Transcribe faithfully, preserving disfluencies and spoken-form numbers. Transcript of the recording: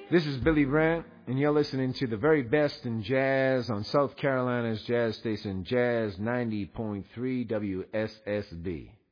This is Billy Brandt, and you're listening to the very best in jazz on South Carolina's jazz station, Jazz ninety point three W S S B.